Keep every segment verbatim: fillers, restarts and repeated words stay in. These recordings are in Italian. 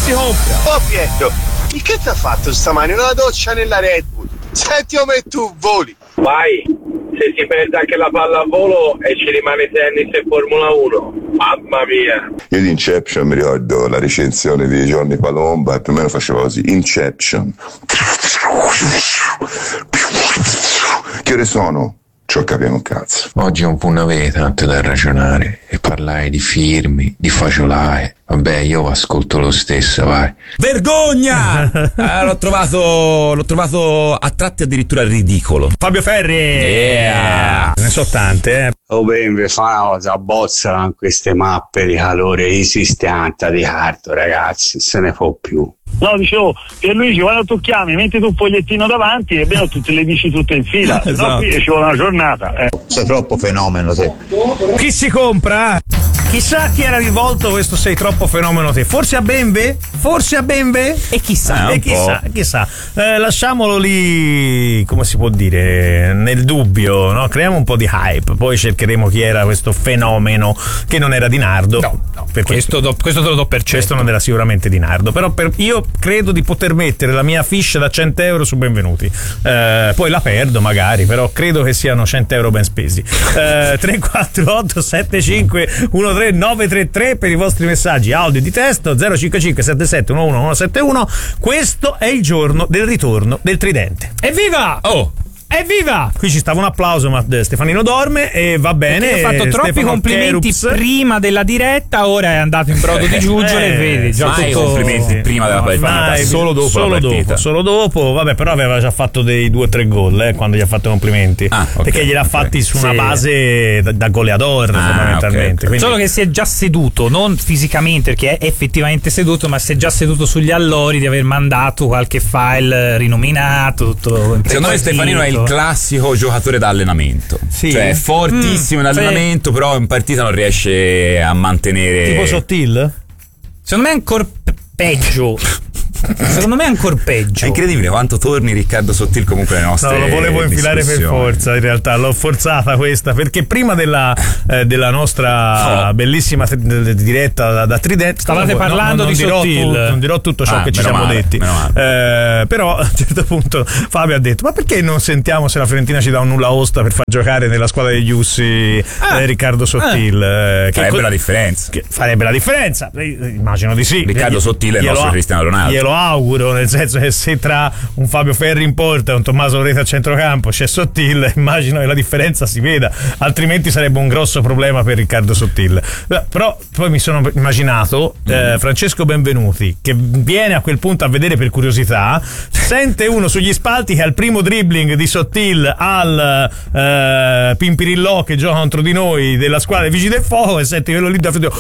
si compra. Oh Pietro, il che ti ha fatto stamani? Una doccia nella Red Bull. Senti, come tu voli. Vai, se si perde anche la pallavolo e ci rimane tennis e Formula uno. Mamma mia. Io di Inception mi ricordo la recensione di Johnny Palomba e più o meno faceva così. Inception. Che ore sono? Ci ho capito un cazzo. Oggi un po' ne avevi tanto da ragionare e parlare di firmi, di faciolai. Vabbè, io ascolto lo stesso, vai. Vergogna! eh, l'ho trovato l'ho trovato a tratti addirittura ridicolo. Fabio Ferri! Yeah! Ne so tante, eh. Oh, ben, fa una cosa, bozzano queste mappe di calore esistente di carta, ragazzi, se ne può più. No, dicevo, Pierluigi, quando tu chiami, metti tu un fogliettino davanti e vedo tutte le dici tutte in fila, esatto. Se no qui ci vuole una giornata. Eh. Sei troppo fenomeno te. Chi si compra? Chissà chi era rivolto questo sei troppo fenomeno te. Forse a Benve? Forse a Benve? E chissà, eh, e chissà, chissà. Eh, lasciamolo lì, come si può dire, nel dubbio, no? Creiamo un po' di hype, poi cercheremo chi era questo fenomeno che non era di Nardo. No, no, per questo, do, questo te lo do per certo. Questo non era sicuramente di Nardo, però per, io credo di poter mettere la mia fiche da cento euro su Benvenuti. Eh, poi la perdo magari, però credo che siano cento euro ben spesi. Eh, tre quattro otto sette cinque uno tre nove tre tre per i vostri messaggi audio di testo zero cinque cinque sette sette uno uno uno sette uno. Questo è il giorno del ritorno del tridente. Evviva! Oh! Evviva! Qui ci stava un applauso, ma Stefanino dorme e va bene. Perché ho fatto troppi Stefano complimenti Kerups. prima della diretta, ora è andato in brodo di giuggiole e vedi già mai tutto... complimenti prima della partita, Mai, solo dopo solo la partita. dopo, solo dopo, vabbè, però aveva già fatto dei due o tre gol eh, quando gli ha fatto complimenti. Ah, okay, perché gliel'ha okay. fatti su una Sì. base da, da goleador, Ah, fondamentalmente. okay, okay. Quindi... Solo che si è già seduto, non fisicamente perché è effettivamente seduto, ma si è già seduto sugli allori di aver mandato qualche file rinominato, tutto. Secondo me Stefanino è il classico giocatore da allenamento, Sì. cioè è fortissimo Mm, in allenamento, sì. Però in partita non riesce a mantenere. Tipo Sottil? Secondo me è ancora pe- peggio. Secondo me è ancora peggio. È incredibile quanto torni Riccardo Sottil comunque alle nostre. No, lo volevo infilare per discussioni. forza, in realtà l'ho forzata questa perché prima della, eh, della nostra oh. bellissima t- diretta da, da Tridente stavate no, parlando no, non di dirò Sottil. tu, non dirò tutto ciò Ah, che ci meno siamo male, detti, meno male. Eh, però a un certo punto Fabio ha detto: ma perché non sentiamo se la Fiorentina ci dà un nulla osta per far giocare nella squadra degli Jussi ah. eh, Riccardo Sottil? Eh, che Farebbe co- la differenza. che farebbe la differenza, immagino di sì. Riccardo Sottil è il Glielo nostro au- Cristiano Ronaldo. Glielo auguro, nel senso che se tra un Fabio Ferri in porta e un Tommaso Loreta a centrocampo c'è Sottil, immagino che la differenza si veda, altrimenti sarebbe un grosso problema per Riccardo Sottil. Però poi mi sono immaginato eh, Francesco Benvenuti che viene a quel punto a vedere per curiosità, sente uno sugli spalti che al primo dribbling di Sottil al eh, Pimpirillò che gioca contro di noi della squadra dei Vigili del Fuoco e sente quello lì da freddo,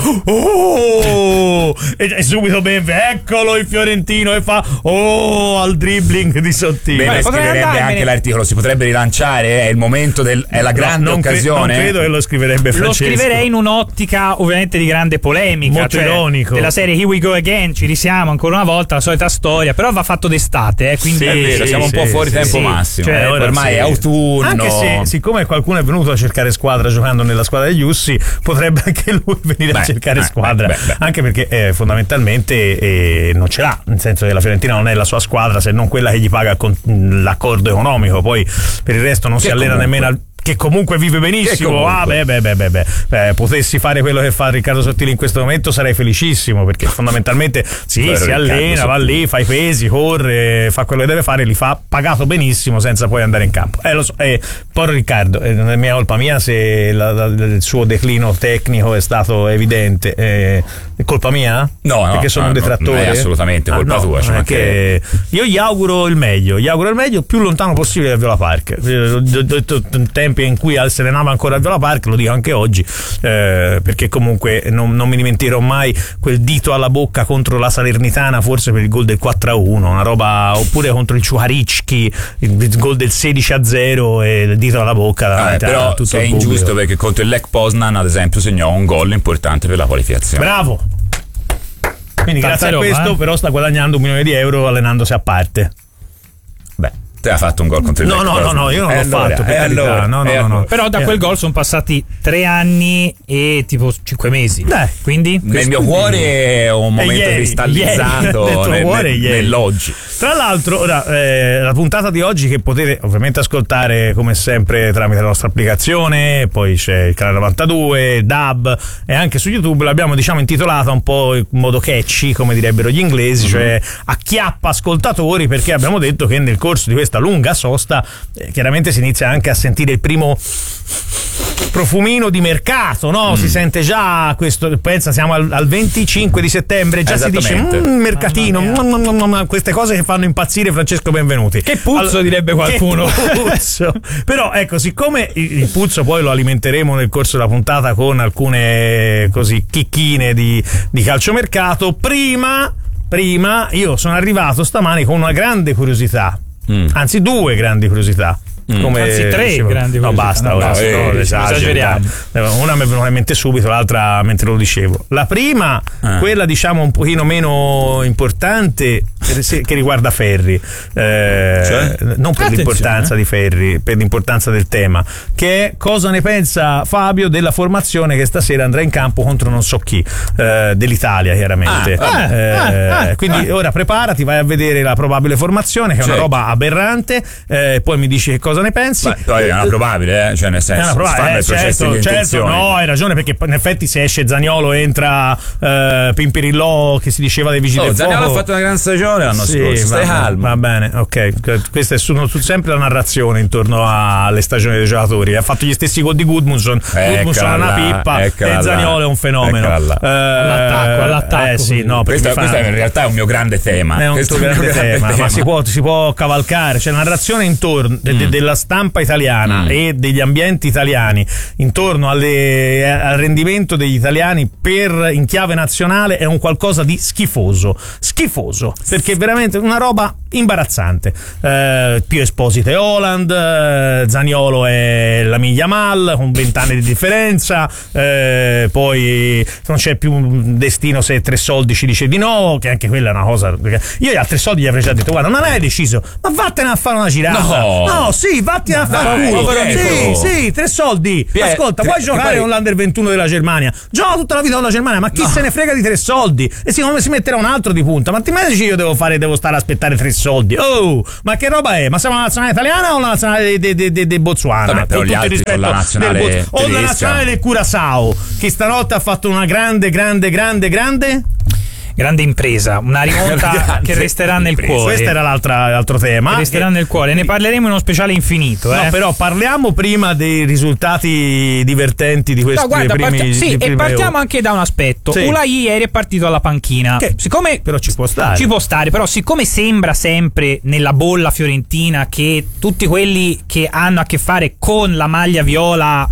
oh! e, e subito Benve, eccolo il fiorentino e fa oh al dribbling di Sottil. Beh, scriverebbe andarmene. anche l'articolo, si potrebbe rilanciare, è il momento del, è la grande no, non occasione. Cre- non credo che lo scriverebbe Francesco. Lo scriverei in un'ottica ovviamente di grande polemica, molto cioè ironico, della serie Here we go again, ci risiamo ancora una volta, la solita storia, però va fatto d'estate, eh, quindi Sì, è vero, sì, siamo un sì, po' fuori sì, tempo sì. massimo, Cioè, eh, ora ormai sì. è autunno. Anche se siccome qualcuno è venuto a cercare squadra giocando nella squadra degli Jussi, potrebbe anche lui venire Beh, a cercare eh, squadra, beh, beh. anche perché eh, fondamentalmente eh, non ce l'ha, nel senso che la Fiorentina non è la sua squadra se non quella che gli paga con l'accordo economico, poi per il resto non Che si allena comunque. nemmeno al che comunque vive benissimo. Che comunque. Ah, beh, beh, beh, beh, beh. Beh, potessi fare quello che fa Riccardo Sottili in questo momento sarei felicissimo, perché fondamentalmente sì, Però si Riccardo allena, va Sottili. lì, fa i pesi, corre, fa quello che deve fare, li fa pagato benissimo senza poi andare in campo. Eh, lo so, eh, poi Riccardo, eh, non è mia colpa mia se la, la, il suo declino tecnico è stato evidente. Eh, è colpa mia? No, no, perché sono no, un no, detrattore? non è assolutamente colpa no, tua, cioè, perché io gli auguro il meglio, gli auguro il meglio più lontano possibile da Viola Park. Eh, Ho detto tempi in cui se ne andava ancora a Viola Park, lo dico anche oggi, eh, perché comunque non, non mi dimenticherò mai quel dito alla bocca contro la Salernitana, forse per il gol del quattro a uno, una roba, oppure contro il Ciuharicchi, il, il gol del sedici a zero e il dito alla bocca davanti Eh, a però tutto è il pubblico. ingiusto perché contro il Lech Poznan ad esempio segnò un gol importante per la qualificazione. Bravo, quindi Tanta grazie a roba, questo eh? però sta guadagnando un milione di euro allenandosi a parte. Beh, Te ha fatto un gol contro il No, no, no, no, io non eh l'ho allora, fatto, per eh carità. allora, no, no, eh no, no. allora. Però da quel gol sono passati tre anni e tipo cinque mesi. Dai. Quindi Nel mio cuore è un momento ieri, cristallizzato ieri, nel tuo nel- cuore nel- ieri. nell'oggi. Tra l'altro, ora, eh, la puntata di oggi che potete ovviamente ascoltare come sempre tramite la nostra applicazione, poi c'è il canale novantadue, D A B e anche su YouTube, l'abbiamo diciamo intitolata un po' in modo catchy, come direbbero gli inglesi, uh-huh. cioè acchiappa ascoltatori, perché abbiamo detto che nel corso di questa lunga sosta eh, chiaramente si inizia anche a sentire il primo profumino di mercato, no? Mm. Si sente già questo, pensa siamo al, al venticinque di settembre, già si dice mmm, mercatino, mm, mm, mm, queste cose che fanno impazzire Francesco Benvenuti. Che puzzo, allora, direbbe qualcuno. Che puzzo. Però ecco, siccome il, il puzzo poi lo alimenteremo nel corso della puntata con alcune così chicchine di, di calciomercato, prima prima io sono arrivato stamani con una grande curiosità, mm. anzi due grandi curiosità. Mm. Come anzi tre dicevo, grandi no curiosità. basta no, ora no, no, eh, esageriamo. Una mi è venuta in mente subito, l'altra mentre lo dicevo. La prima, ah. quella diciamo un pochino meno importante, che riguarda Ferri, eh, cioè? non per Attenzione. l'importanza di Ferri, per l'importanza del tema, che è cosa ne pensa Fabio della formazione che stasera andrà in campo contro non so chi, eh, dell'Italia chiaramente. Ah, eh, ah, ah, quindi ah. ora preparati, vai a vedere la probabile formazione, che è una roba aberrante, eh, poi mi dici che cosa ne pensi. Beh, poi è una probabile, eh? Cioè nel senso, è una probabile, eh, certo, certo, no, hai ragione, perché in effetti se esce Zaniolo entra eh, Pimpirillò, che si diceva dei vigili oh, del fuoco. Zaniolo ha fatto una gran stagione l'anno sì, scorso, stai calmo. Va bene, ok, questa è su, su, sempre la narrazione intorno alle stagioni dei giocatori. Ha fatto gli stessi gol di Goodmanson, Goodmanson è una pippa e Zaniolo è un fenomeno. Eh, all'attacco, all'attacco. Eh sì, no, questo, fa... questo è in realtà è un mio grande tema. È un questo tuo grande, grande tema, tema, ma si può, si può cavalcare. C'è la narrazione intorno de, de, mm. della stampa italiana mm. e degli ambienti italiani intorno alle, al rendimento degli italiani per in chiave nazionale è un qualcosa di schifoso, schifoso, perché è veramente una roba imbarazzante. Eh, Pio Esposito è Haaland, eh, Zaniolo è Lamine Yamal con vent'anni di differenza, eh, poi non c'è più un destino se tre soldi ci dice di no, che anche quella è una cosa. Io gli altri soldi gli avrei già detto guarda non hai deciso, ma vattene a fare una girata. No, no sì, vattene a fare culo. Sì, sì, tre soldi. Pie, Ascolta, tre, vuoi giocare poi... con l'Under ventuno della Germania? Gioca tutta la vita con la Germania, ma chi no. se ne frega di tre soldi? E siccome si metterà un altro di punta, ma ti immagini io devo fare, devo stare a aspettare tre soldi? Oh, ma che roba è? Ma siamo la nazionale italiana o la nazionale di, di, di, di Botswana? Vabbè, però gli altri con la nazionale del Bo- o la nazionale del Curaçao, che stanotte ha fatto una grande, grande, grande, grande grande impresa, una rimonta che resterà nel cuore. Questo era l'altra, l'altro tema. Che resterà nel cuore, ne parleremo in uno speciale infinito. No, eh. però parliamo prima dei risultati divertenti di questi no, guarda, primi partia- sì, primi e partiamo ore. anche da un aspetto. Sì. Ulai ieri è partito alla panchina. Che, siccome però ci può stare. Ci può stare, però siccome sembra sempre nella bolla fiorentina che tutti quelli che hanno a che fare con la maglia viola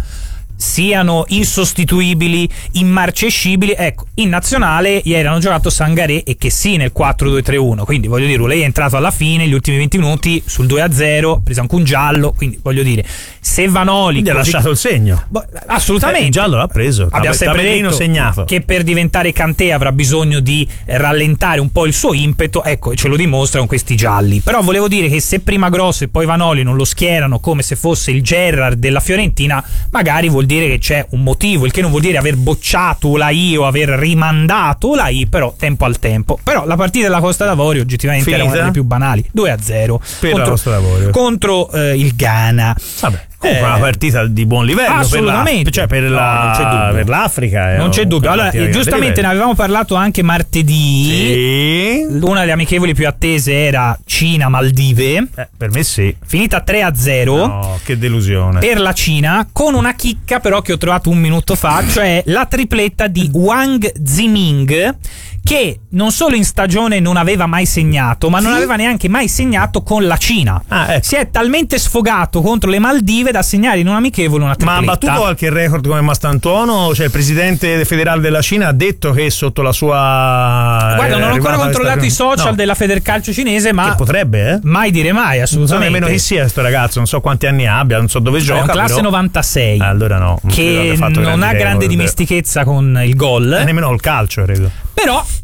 siano insostituibili, immarcescibili, ecco, in nazionale ieri hanno giocato Sangaré e Chessy nel quattro due tre uno, quindi voglio dire, lei è entrato alla fine, gli ultimi venti minuti sul due a zero, ha preso anche un giallo, quindi voglio dire, se Vanoli gli ha così... lasciato il segno. Bo- assolutamente. Eh, il giallo l'ha preso, abbiamo sempre detto segnato. che per diventare Kanté avrà bisogno di rallentare un po' il suo impeto, ecco, ce lo dimostra con questi gialli. Però volevo dire che se prima Grosso e poi Vanoli non lo schierano come se fosse il Gerrard della Fiorentina, magari vuol dire che c'è un motivo, il che non vuol dire aver bocciato Ulai o aver rimandato Ulai, però tempo al tempo. Però la partita della Costa d'Avorio oggettivamente Finita. era una delle più banali, due a zero per contro, la Costa d'Avorio contro eh, il Ghana. Vabbè. Comunque eh, una partita di buon livello, assolutamente, per, la, cioè per, no, la, per l'Africa. Non c'è dubbio. Allora, giustamente ne avevamo parlato anche martedì. Sì. Una delle amichevoli più attese era Cina-Maldive. Eh, per me sì. Finita tre a zero. No, che delusione. Per la Cina, con una chicca però che ho trovato un minuto fa, cioè la tripletta di Wang Ziming, che non solo in stagione non aveva mai segnato, ma non aveva neanche mai segnato con la Cina. Ah, ecco. Si è talmente sfogato contro le Maldive da segnare in un amichevole una tripletta. Ma ha battuto qualche record come Mastantuono? Cioè il presidente federale della Cina ha detto che sotto la sua... Guarda, non ho ancora controllato i social no. della Federcalcio cinese, ma... Che potrebbe, eh? Mai dire mai, assolutamente. Non so nemmeno chi sia questo ragazzo, non so quanti anni abbia, non so dove gioca. È un classe però... novantasei. Ah, allora no. Che non ha grande dimestichezza con il gol. E nemmeno il calcio, credo. Però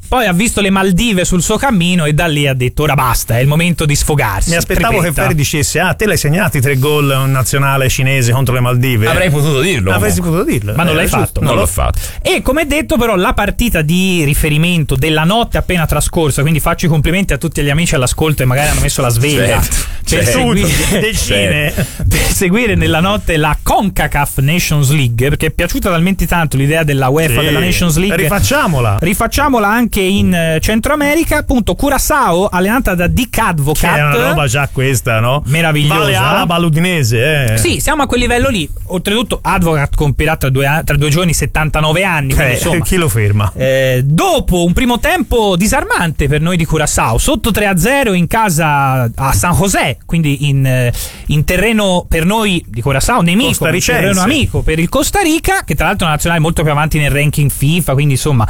poi ha visto le Maldive sul suo cammino e da lì ha detto ora basta, è il momento di sfogarsi. Mi aspettavo Tripletta. che Ferri dicesse ah te l'hai segnati tre gol un nazionale cinese contro le Maldive. Avrei potuto dirlo. Avresti potuto dirlo. Ma non eh, l'hai giusto. fatto. Non l'ho fatto. E come detto però la partita di riferimento della notte appena trascorsa, quindi faccio i complimenti a tutti gli amici all'ascolto e magari hanno messo la sveglia Certo, per, certo. seguire, Decine. per seguire nella notte la CONCACAF Nations League, perché è piaciuta talmente tanto l'idea della UEFA Sì. della Nations League. Rifacciamola. Rifacciamola anche in eh, Centro America, appunto Curaçao allenata da Dick Che è Advocat. una roba già questa, no? Meravigliosa. Vale Alaba l'Udinese, eh. Sì, siamo a quel livello lì. Oltretutto Advocat compirà tra due, an- tra due giorni settantanove anni, quindi, Eh, insomma, chi lo ferma? Eh, dopo un primo tempo disarmante per noi di Curaçao, sotto tre a zero in casa a San José, quindi in, eh, in terreno per noi di Curaçao nemico, in Costaricense. terreno amico per il Costa Rica, che tra l'altro è una nazionale molto più avanti nel ranking FIFA, quindi insomma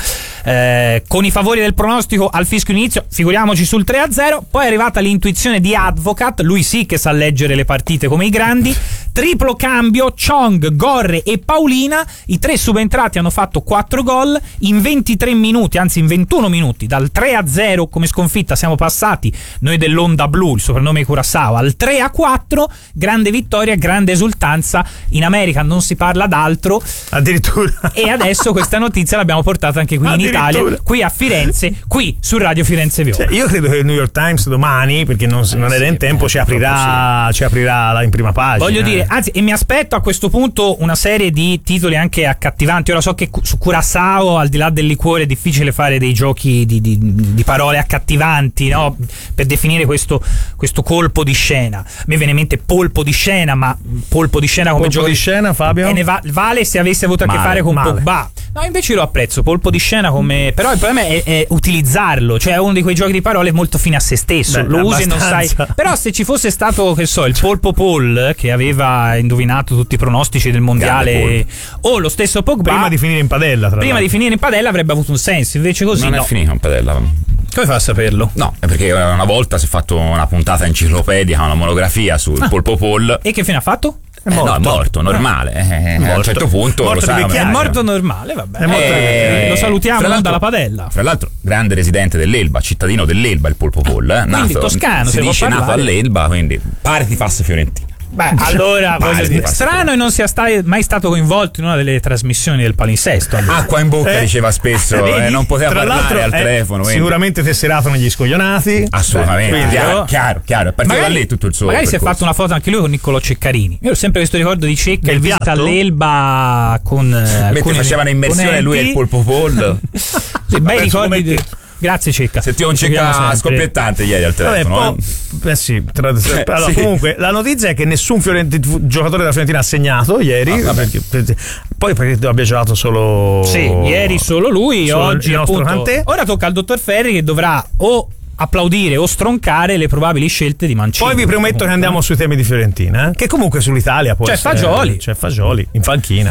eh, con i favori del pronostico al fischio inizio, figuriamoci sul tre a zero. Poi è arrivata l'intuizione di Advocat, lui sì che sa leggere le partite come i grandi. Triplo cambio, Chong, Gorre e Paulina, i tre subentrati hanno fatto quattro gol in ventitré minuti, anzi in ventuno minuti, dal tre a zero come sconfitta siamo passati noi dell'Onda Blu, il soprannome Curaçao, al tre a quattro, grande vittoria, grande esultanza, in America non si parla d'altro addirittura, e adesso questa notizia l'abbiamo portata anche qui in Italia, qui a Firenze, qui su Radio Firenze Viola. Cioè, io credo che il New York Times domani, perché non, Eh, non era in tempo, ci aprirà, ci aprirà la- in prima pagina. Voglio eh. dire, anzi, e mi aspetto a questo punto una serie di titoli anche accattivanti. Ora so che cu- su Curaçao, al di là del liquore, è difficile fare dei giochi di, di, di parole accattivanti, no? Per definire questo, questo colpo di scena. A me viene in mente polpo di scena, ma polpo di scena come Colpo gioco di scena, Fabio? E ne va- vale se avesse avuto a che Male, fare con male. Pogba. No, invece io lo apprezzo, polpo di scena come. Però il problema è, è utilizzarlo, cioè è uno di quei giochi di parole molto fine a se stesso. Beh, lo usi e non sai. abbastanza. Però se ci fosse stato, che so, il polpo Paul che aveva indovinato tutti i pronostici del mondiale, o lo stesso Pogba, Prima di finire in padella, tra prima l'altro. di finire in padella avrebbe avuto un senso. Invece così Non no. è finito in padella. Come fa a saperlo? No, è perché una volta si è fatto una puntata enciclopedica, una monografia sul polpo Paul. E che fine ha fatto? È morto. No, è morto, normale. Eh, a un Morto. certo punto Morto lo sai. di come È vecchiaia. va. morto normale, vabbè. È morto di vecchiaia. lo salutiamo fra non l'altro- dalla padella. Fra l'altro, grande residente dell'Elba, cittadino dell'Elba, il polpo Paul. Eh, Quindi toscano, si se può dice nato parlare. all'Elba, quindi pare ti fasse Fiorentina. Beh, allora Pare voglio di dire, farsi strano e non sia sta- mai stato coinvolto in una delle trasmissioni del palinsesto. allora. Acqua in bocca Eh, diceva spesso, vedi? eh, non poteva Tra parlare l'altro al è telefono. quindi- Sicuramente tesserato negli scoglionati. Assolutamente, Quindi, chiaro, no? chiaro, chiaro. È partito da lì tutto il suo magari si è percorso. fatto una foto anche lui con Niccolò Ceccarini. Io ho sempre questo ricordo di Cecca Del in visita piatto? all'Elba con eh, Mentre alcuni facevano immersione lui e il imponenti. polpo Paul. Sì, bei ricordi di... Grazie Cecca. Sentivo un Seguiamo cecca sempre. scoppiettante ieri al Vabbè, telefono. poi, eh sì, tra- allora, sì. comunque la notizia è che nessun Fiorenti- giocatore della Fiorentina ha segnato ieri. Ah, vabbè. perché- perché- poi perché abbia giocato solo. Sì, ieri solo lui, Solo oggi il nostro appunto. Kanté. Ora tocca al dottor Ferri che dovrà o applaudire o stroncare le probabili scelte di Mancini. Poi vi prometto che andiamo sui temi di Fiorentina, eh? Che comunque sull'Italia può C'è essere- Fagioli. C'è Fagioli in panchina.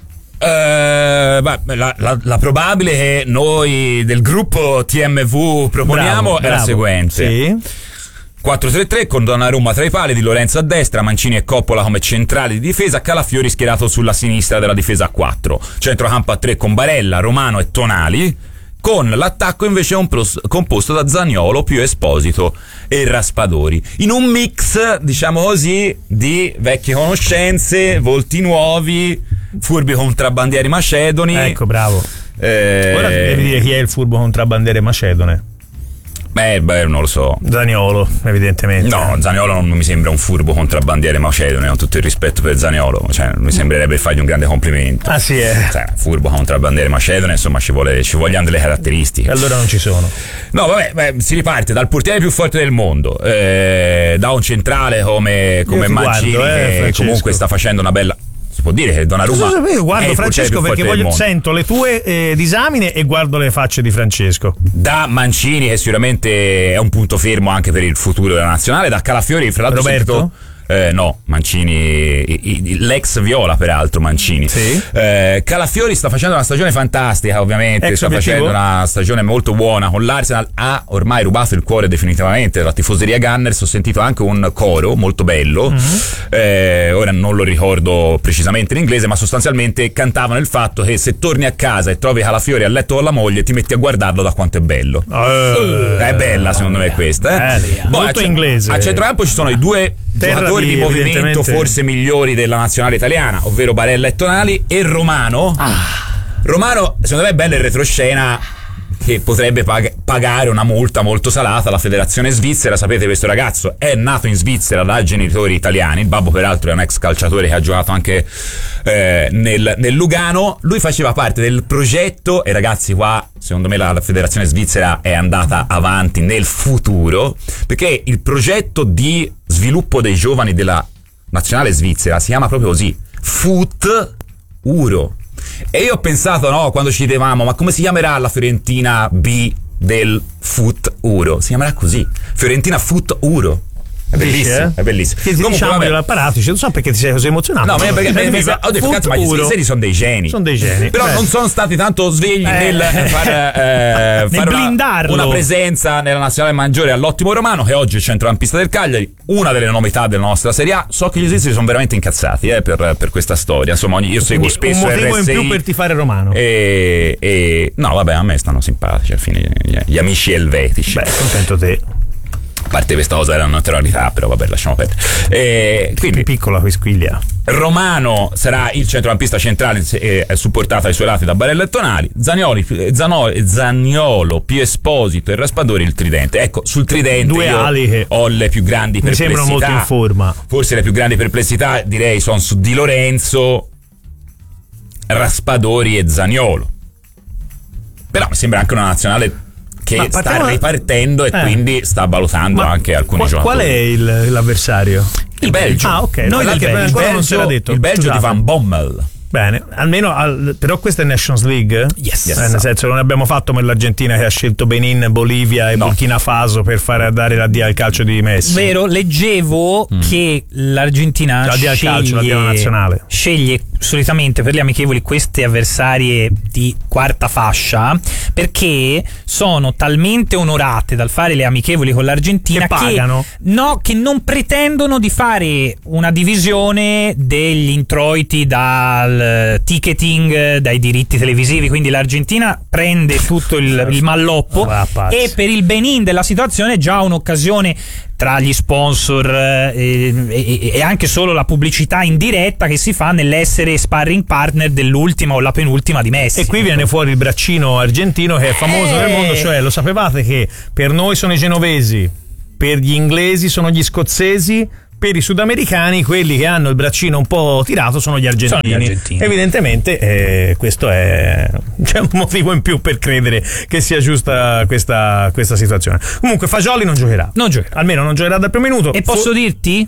Eh, beh, la, la- la probabile che noi del gruppo T M V proponiamo Bravo, è la bravo. seguente. Sì. quattro tre tre con Donnarumma tra i pali, Di Lorenzo a destra, Mancini e Coppola come centrali di difesa, Calafiori schierato sulla sinistra della difesa a quattro, centrocampo a tre con Barella, Romano e Tonali, con l'attacco invece compos- composto da Zaniolo più Esposito e Raspadori, in un mix, diciamo così, di vecchie conoscenze, volti nuovi, furbi contrabbandieri macedoni. Ecco, bravo. Eh, Ora devi dire chi è il furbo contrabbandiere macedone. Beh, beh, non lo so. Zaniolo, evidentemente. No, Zaniolo non mi sembra un furbo contrabbandiere macedone, ho tutto il rispetto per Zaniolo, cioè mi sembrerebbe fargli un grande complimento. Ah, sì, eh. Cioè, furbo contrabbandiere macedone, insomma, ci, vuole, ci vogliono delle caratteristiche. Allora non ci sono. No, vabbè, beh, si riparte dal portiere più forte del mondo, eh, da un centrale come, come Io ti Mancini, guardo, eh, che Francesco. comunque sta facendo una bella. Si può dire che Donnarumma. Io è guardo il portiere Francesco più perché forte del voglio, mondo. sento le tue eh, disamine e guardo le facce di Francesco. Da Mancini, che sicuramente è un punto fermo anche per il futuro della nazionale, da Calafiori, fra l'altro. Roberto? ho sentito- Eh, no, Mancini, i, i, l'ex Viola peraltro Mancini. Sì. Eh, Calafiori sta facendo una stagione fantastica, ovviamente, Ex sta obiettivo? facendo una stagione molto buona con l'Arsenal, ha ormai rubato il cuore definitivamente della tifoseria Gunners. Ho sentito anche un coro molto bello, mm-hmm. eh, ora non lo ricordo precisamente in inglese, ma sostanzialmente cantavano il fatto che se torni a casa e trovi Calafiori a letto con la moglie ti metti a guardarlo da quanto è bello. Uh, è bella secondo me questa, eh? eh, molto a, inglese. A centrocampo ci sono i due Terra giocatori di, di movimento forse migliori della nazionale italiana, ovvero Barella e Tonali, e Romano. Ah. Romano secondo me è bello il retroscena che potrebbe pag- pagare una multa molto salata alla federazione svizzera. Sapete, questo ragazzo è nato in Svizzera da genitori italiani, il babbo peraltro è un ex calciatore che ha giocato anche eh, nel, nel Lugano. Lui faceva parte del progetto, e ragazzi qua secondo me la, la federazione svizzera è andata avanti nel futuro, perché il progetto di sviluppo dei giovani della nazionale svizzera si chiama proprio così, Foot Uro. E io ho pensato, no, quando ci chiedevamo ma come si chiamerà la Fiorentina B del Foot Uro, si chiamerà così, Fiorentina Foot Uro. È bellissimo, eh? è bellissimo. Che ti Comunque, diciamo vabbè, dell'apparato, non so perché ti sei così emozionato. no, ma perché, perché perché, perché ho detto, cazzo, ma gli svizzeri sono dei geni. Sono dei geni. Però Beh. non sono stati tanto svegli Eh. nel far, eh, Nel fare una, blindarlo. una presenza nella nazionale maggiore all'ottimo Romano, che oggi è centrocampista del Cagliari, una delle novità della nostra Serie A. So che gli svizzeri sono veramente incazzati eh, per, per questa storia. Insomma, ogni, io seguo Quindi spesso un motivo R S I in più per tifare Romano. e, e no, vabbè, a me stanno simpatici alla fine gli, gli amici elvetici. Beh, contento te. A parte questa cosa era una naturalità, però vabbè, lasciamo perdere. E quindi piccola quisquiglia. Romano sarà il centrocampista centrale, eh, supportato ai suoi lati da Barella e Tonali. Zanioli, Zanolo, Zaniolo, Pio Esposito e Raspadori il tridente. Ecco, sul tridente Due io ali che ho le più grandi mi perplessità. sembrano molto in forma. Forse le più grandi perplessità direi sono su Di Lorenzo, Raspadori e Zaniolo. Però mi sembra anche una nazionale che sta ripartendo e eh. quindi sta valutando Ma anche alcuni qu- giocatori. Qual è il, l'avversario? Il Belgio. Ah, ok. Noi No, il, che Belgio, ancora non si era detto. il Belgio Scusate. di Van Bommel. Bene, almeno al, però questa è Nations League? Yes. Eh, nel senso non abbiamo fatto come l'Argentina che ha scelto Benin, Bolivia e No. Burkina Faso per fare dare l'addio al calcio di Messi. Vero, leggevo Mm. che l'Argentina L'addio al calcio, sceglie, l'addio alla nazionale. sceglie solitamente per le amichevoli queste avversarie di quarta fascia perché sono talmente onorate dal fare le amichevoli con l'Argentina Che pagano. no, che non pretendono di fare una divisione degli introiti dal ticketing, dai diritti televisivi, quindi l'Argentina prende tutto il, il malloppo Ah, pazzo. e per il Benin della situazione è già un'occasione tra gli sponsor eh, e, e, e anche solo la pubblicità indiretta che si fa nell'essere sparring partner dell'ultima o la penultima di Messi. E qui viene fuori il braccino argentino che è famoso Eh. nel mondo, cioè lo sapevate che per noi sono i genovesi, per gli inglesi sono gli scozzesi, per i sudamericani quelli che hanno il braccino un po' tirato sono gli argentini. Sono gli argentini. Evidentemente eh, questo è c'è un motivo in più per credere che sia giusta questa, questa situazione. Comunque Fagioli non giocherà. Non giocherà. Almeno non giocherà dal primo minuto. E posso Fu- dirti?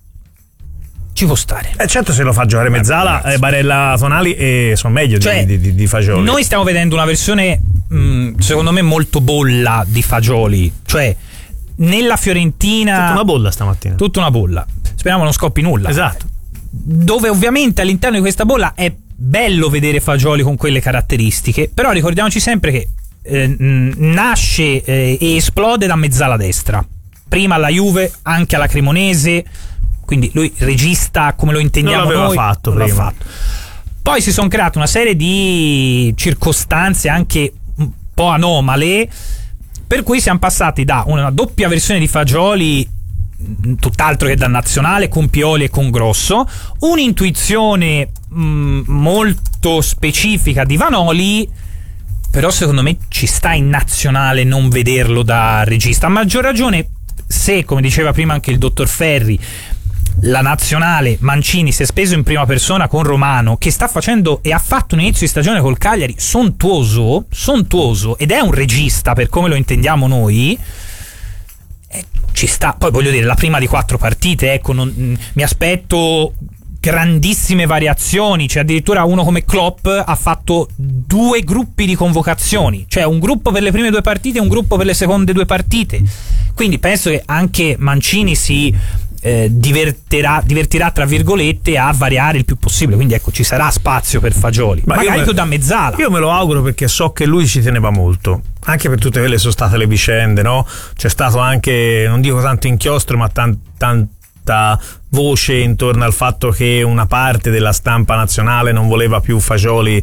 Ci può stare. Eh certo, se lo fa giocare Mezzala, eh, Barella, Tonali e sono meglio Cioè, di, di, di Fagioli. Noi stiamo vedendo una versione mh, secondo me molto bolla di Fagioli, cioè nella Fiorentina Tutta una bolla stamattina. tutta una bolla. Speriamo non scoppi nulla. Esatto. Dove ovviamente all'interno di questa bolla è bello vedere Fagioli con quelle caratteristiche, però ricordiamoci sempre che eh, mh, nasce eh, e esplode da mezzala destra. Prima alla Juve, anche alla Cremonese, quindi lui regista come lo intendiamo Non l'aveva noi. fatto non l'ha prima. fatto. Poi si sono create una serie di circostanze anche un po' anomale, per cui siamo passati da una doppia versione di Fagioli, tutt'altro che da nazionale, con Pioli e con Grosso, un'intuizione mh, molto specifica di Vanoli, però secondo me ci sta in nazionale non vederlo da regista, a maggior ragione se, come diceva prima anche il dottor Ferri, la nazionale Mancini si è speso in prima persona con Romano, che sta facendo e ha fatto un inizio di stagione col Cagliari sontuoso, sontuoso, ed è un regista per come lo intendiamo noi. Eh, ci sta. Poi voglio dire, la prima di quattro partite, ecco, non, mh, mi aspetto grandissime variazioni, cioè addirittura uno come Klopp ha fatto due gruppi di convocazioni, cioè un gruppo per le prime due partite e un gruppo per le seconde due partite, quindi penso che anche Mancini si eh, divertirà, divertirà tra virgolette a variare il più possibile, quindi ecco ci sarà spazio per Fagioli, Ma magari io più me, da mezzala. Io me lo auguro, perché so che lui ci teneva molto, anche per tutte quelle sono state le vicende, no? C'è stato anche, non dico tanto inchiostro, ma tan, tanta voce intorno al fatto che una parte della stampa nazionale non voleva più Fagioli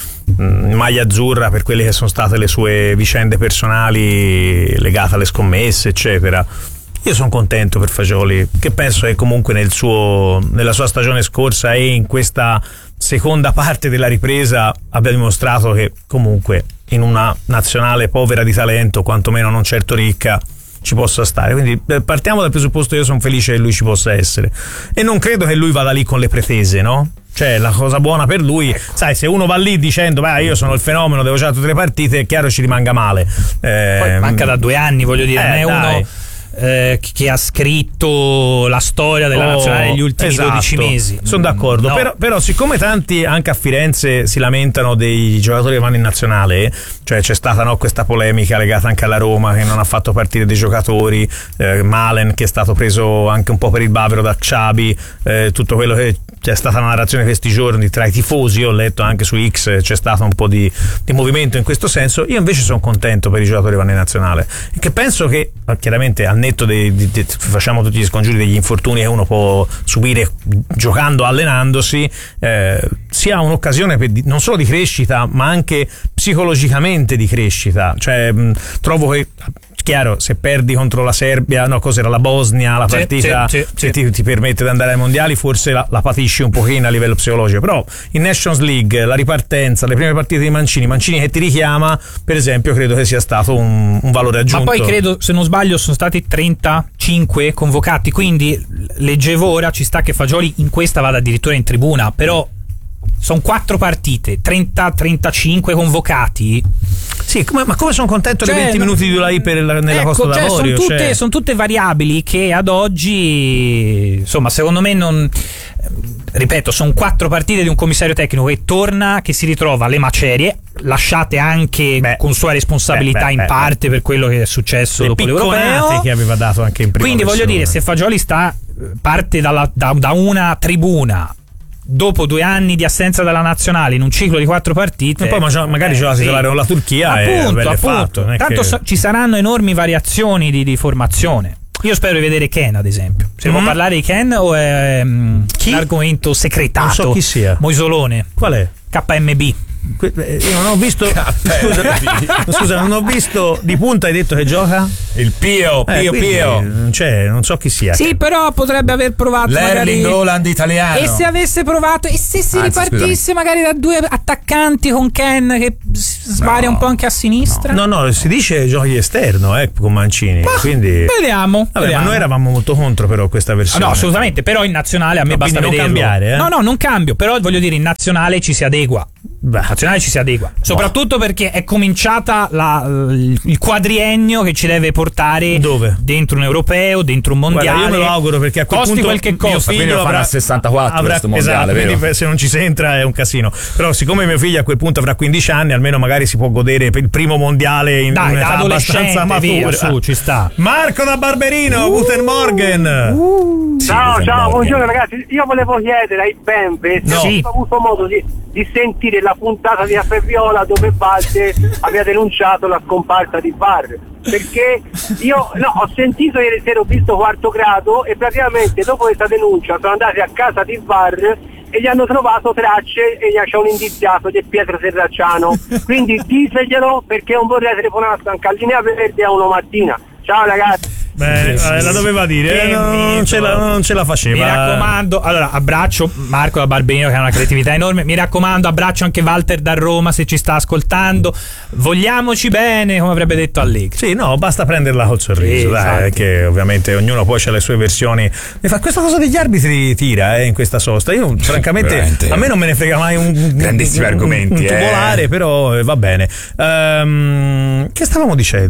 in maglia azzurra per quelle che sono state le sue vicende personali legate alle scommesse, eccetera. Io sono contento per Fagioli, che penso che comunque nel suo, nella sua stagione scorsa e in questa seconda parte della ripresa abbia dimostrato che comunque in una nazionale povera di talento, quantomeno non certo ricca, ci possa stare. Quindi partiamo dal presupposto che io sono felice che lui ci possa essere, e non credo che lui vada lì con le pretese, no? Cioè, la cosa buona per lui, ecco. Sai, se uno va lì dicendo beh io sono il fenomeno, devo giocare tutte le partite, è chiaro ci rimanga male. Eh, Poi manca da due anni, voglio dire, eh, non è dai. uno eh, che ha scritto la storia della Oh, nazionale negli ultimi esatto, dodici mesi. Sono d'accordo, No. però, però siccome tanti anche a Firenze si lamentano dei giocatori che vanno in nazionale, cioè c'è stata, no, questa polemica legata anche alla Roma che non ha fatto partire dei giocatori, eh, Malen che è stato preso anche un po' per il bavero da Xabi, eh, tutto quello che c'è stata una narrazione questi giorni tra i tifosi, ho letto anche su X, c'è stato un po' di, di movimento in questo senso. Io invece sono contento per i giocatori che vanno in nazionale, e che penso che chiaramente al netto dei, di, di, facciamo tutti gli scongiuri degli infortuni che uno può subire giocando, allenandosi, eh, sia un'occasione per, non solo di crescita ma anche psicologicamente di crescita. Cioè mh, trovo che, chiaro, se perdi contro la Serbia, no, cos'era, la Bosnia, la Sì, partita sì, sì, se sì. Ti, ti permette di andare ai mondiali, forse la, la patisci un pochino a livello psicologico, però in Nations League la ripartenza, le prime partite di Mancini Mancini che ti richiama, per esempio, credo che sia stato un, un valore aggiunto. Ma poi credo, se non sbaglio, sono stati trentacinque convocati, quindi leggevo ora, ci sta che Fagioli in questa vada addirittura in tribuna, però sono quattro partite, trenta trentacinque convocati. Sì, come, ma come sono contento Cioè, dei venti minuti di Ulai per la, nella ecco, Costa cioè, d'Avorio. sono tutte, Cioè. son tutte variabili che ad oggi, insomma, secondo me non. Ripeto, sono quattro partite di un commissario tecnico che torna, che si ritrova alle macerie, lasciate anche Beh, con sua responsabilità beh, beh, in beh, parte per quello che è successo Le dopo picconate l'Europeo che aveva dato anche in prima Quindi voglio versione. dire, se Fagioli sta parte dalla, da, da una tribuna dopo due anni di assenza dalla nazionale in un ciclo di quattro partite, e poi ma- magari eh, gioca sì. titolare con la Turchia, appunto, e bello appunto. fatto, non è Tanto che- sa- ci saranno enormi variazioni di, di formazione. Io spero di vedere Ken, ad esempio. Se Mm. può parlare di Ken o è um, Chi? un argomento segretato? Non so chi sia. Moisolone. Qual è? K M B. Que- eh, Io non ho visto. Scusa, scusa, non ho visto. Di punta hai detto che gioca? Il Pio, Eh, Pio, quindi Pio. Non c'è, non so chi sia. Sì, però potrebbe aver provato L'Erling magari. Haaland italiano. E se avesse provato, e se si Anzi, ripartisse magari da due attaccanti con Ken che s- svaria No. un po' anche a sinistra? No, no, si dice giochi esterno, eh, con Mancini. Quindi. Vediamo. Vabbè, vediamo. ma noi eravamo molto contro però questa Ah, versione. no, assolutamente, però in nazionale a me No, basta quindi non vederlo. cambiare, eh? No, no, non cambio, però voglio dire in nazionale ci si adegua. Beh. In nazionale ci si adegua, soprattutto perché è cominciata la, il quadriennio che ci deve portare Dove? dentro un europeo, dentro un mondiale. Guarda, io me lo auguro, perché a quel costi punto quel che mio costa. quindi lo fanno al sessantaquattro avrà, questo mondiale, esatto, vero? quindi se non ci si entra è un casino. Però siccome mio figlio a quel punto avrà quindici anni, almeno magari si può godere per il primo mondiale in Dai, un'età da abbastanza adolescente, via, matura. su, ci sta. Marco da Barberino, Guten Morgen. Ciao, ciao, buongiorno ragazzi. Io volevo chiedere ai Bembe se No. avete avuto modo di, di sentire la puntata di Affè Viola dove Valde aveva denunciato la scomparsa di Bar. Perché io no, ho sentito ieri sera, ho visto Quarto Grado e praticamente dopo questa denuncia sono andati a casa di Bar e gli hanno trovato tracce e c'è un indiziato di Pietro Serracciano. Quindi diteglielo perché non vorrei telefonare anche a linea verde a uno mattina. Ciao ragazzi. Beh, eh, la doveva dire, eh, non, ce la, non ce la faceva. Mi raccomando, allora abbraccio Marco da Barberino che ha una creatività enorme. Mi raccomando, abbraccio anche Walter da Roma se ci sta ascoltando. Vogliamoci bene, come avrebbe detto Allegri. Sì, no, basta prenderla col sorriso, Sì, dai, esatto. che ovviamente ognuno poi ha le sue versioni. Mi fa questa cosa degli arbitri tira eh, in questa sosta. Io francamente Veramente. a me non me ne frega mai un Grandissimi un- argomenti, un tubolare, eh. però eh, va bene. Ehm, che stavamo dicendo?